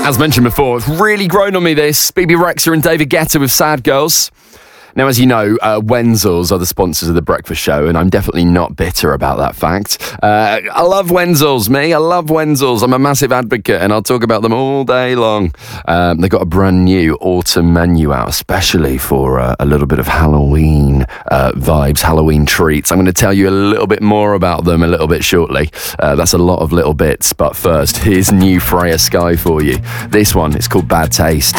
As mentioned before, it's really grown on me, this. Bebe Rexha and David Guetta with Sad Girls. Now, as you know, Wenzels are the sponsors of The Breakfast Show, and I'm definitely not bitter about that fact. I love Wenzels, me. I love Wenzels. I'm a massive advocate, and I'll talk about them all day long. They've got a brand new autumn menu out, especially for a little bit of Halloween vibes, Halloween treats. I'm going to tell you a little bit more about them a little bit shortly. That's a lot of little bits, but first, here's new Freya Sky for you. This one is called Bad Taste.